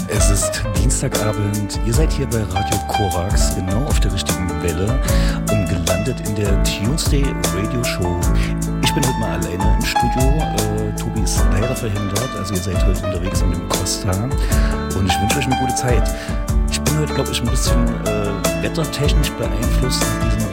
Es ist Dienstagabend, ihr seid hier bei Radio Korax, genau auf der richtigen Welle und gelandet in der Tuesday Radio Show. Ich bin heute mal alleine im Studio, Tobi ist leider verhindert, also ihr seid heute unterwegs mit dem Costa und ich wünsche euch eine gute Zeit. Ich bin heute, glaube ich, ein bisschen wettertechnisch beeinflusst nach dieser